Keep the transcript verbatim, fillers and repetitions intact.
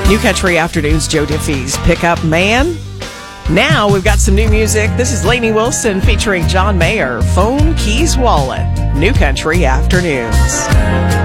New Country Afternoons, Joe Diffie's Pickup Man. Now we've got some new music. This is Lainey Wilson featuring John Mayer, Phone Keys Wallet. New Country Afternoons.